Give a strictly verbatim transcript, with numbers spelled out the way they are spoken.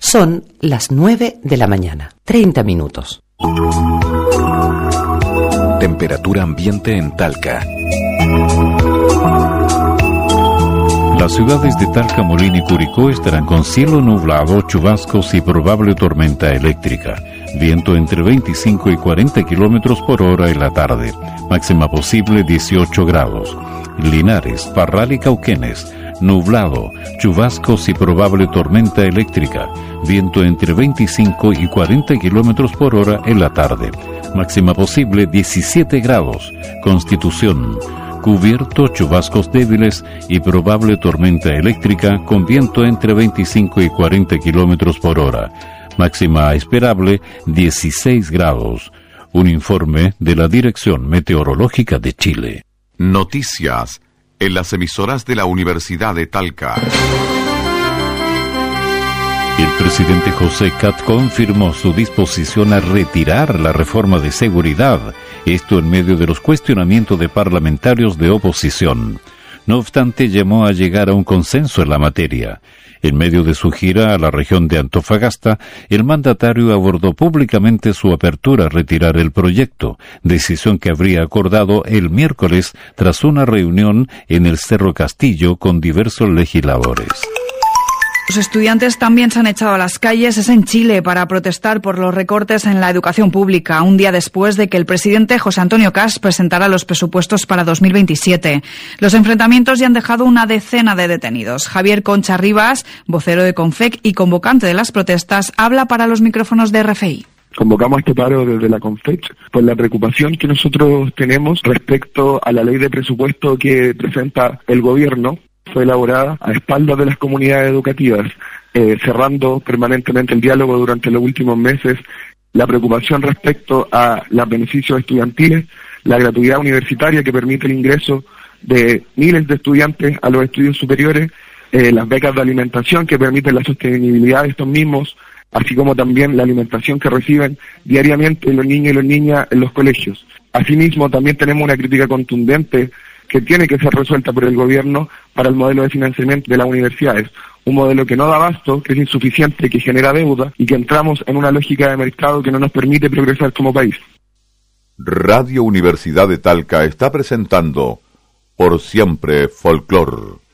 Son las nueve de la mañana, treinta minutos. Temperatura ambiente en Talca. Las ciudades de Talca, Molín y Curicó estarán con cielo nublado, chubascos y probable tormenta eléctrica. Viento entre veinticinco y cuarenta kilómetros por hora en la tarde. Máxima posible dieciocho grados. Linares, Parral y Cauquenes. Nublado, chubascos y probable tormenta eléctrica. Viento entre veinticinco y cuarenta kilómetros por hora en la tarde. Máxima posible diecisiete grados. Constitución. Cubierto, chubascos débiles y probable tormenta eléctrica con viento entre veinticinco y cuarenta kilómetros por hora. Máxima esperable dieciséis grados. Un informe de la Dirección Meteorológica de Chile. Noticias en las emisoras de la Universidad de Talca. El presidente José Cat confirmó su disposición a retirar la reforma de seguridad, esto en medio de los cuestionamientos de parlamentarios de oposición. No obstante, llamó a llegar a un consenso en la materia. En medio de su gira a la región de Antofagasta, el mandatario abordó públicamente su apertura a retirar el proyecto, decisión que habría acordado el miércoles tras una reunión en el Cerro Castillo con diversos legisladores. Los estudiantes también se han echado a las calles, es en Chile, para protestar por los recortes en la educación pública, un día después de que el presidente José Antonio Cast presentara los presupuestos para dos mil veintisiete. Los enfrentamientos ya han dejado una decena de detenidos. Javier Concha Rivas, vocero de CONFEC y convocante de las protestas, habla para los micrófonos de R F I. Convocamos este paro desde la CONFEC por la preocupación que nosotros tenemos respecto a la ley de presupuesto que presenta el gobierno. Fue elaborada a espaldas de las comunidades educativas, eh, cerrando permanentemente el diálogo durante los últimos meses, la preocupación respecto a los beneficios estudiantiles, la gratuidad universitaria que permite el ingreso de miles de estudiantes a los estudios superiores, eh, las becas de alimentación que permiten la sostenibilidad de estos mismos, así como también la alimentación que reciben diariamente los niños y las niñas en los colegios. Asimismo, también tenemos una crítica contundente que tiene que ser resuelta por el gobierno para el modelo de financiamiento de las universidades. Un modelo que no da abasto, que es insuficiente, que genera deuda y que entramos en una lógica de mercado que no nos permite progresar como país. Radio Universidad de Talca está presentando Por Siempre Folclor.